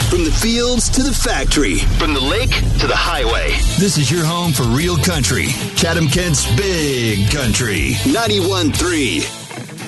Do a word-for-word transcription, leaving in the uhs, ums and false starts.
From the fields to the factory. From the lake to the highway. This is your home for real country. Chatham Kent's Big Country. ninety-one point three